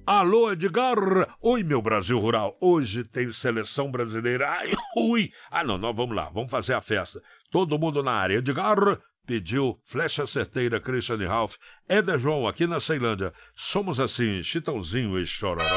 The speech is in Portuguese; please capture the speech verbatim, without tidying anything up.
Alô, Edgar! Oi, meu Brasil Rural. Hoje tem seleção brasileira. Ai, ui! Ah, não, não, vamos lá, vamos fazer a festa. Todo mundo na área. Edgar pediu Flecha Certeira, Christian Ralph, Eder João, aqui na Ceilândia. Somos assim, Chitãozinho e Chororó.